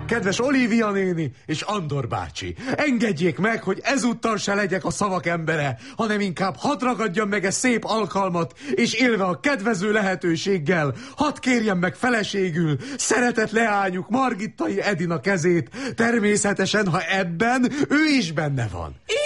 Kedves Olivia néni és Andor bácsi, engedjék meg, hogy ezúttal se legyek a szavak embere, hanem inkább hadd ragadjam meg ezt szép alkalmat, és élve a kedvező lehetőséggel, hadd kérjem meg feleségül szeretett leányuk Margittai Edina kezét, természetesen, ha ebben ő is benne van.